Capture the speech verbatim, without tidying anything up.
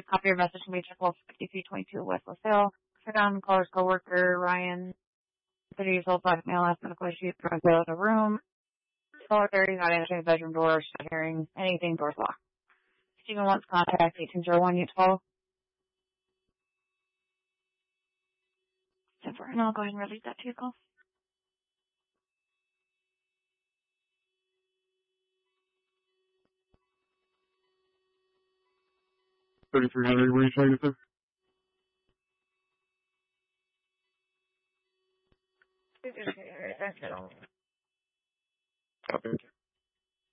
Copy your message from Major Wolf, fifty-three twenty-two West LaSalle. Second caller's coworker, Ryan, thirty years old, black male, last medical issue, drug out of the room. Caller thirty, not answering the bedroom door, not hearing anything, door's locked. Stephen wants contact, eighteen oh one, unit twelve. ten four, and I'll go ahead and release that to your call. thirty-three hundred, where are you trying to get there?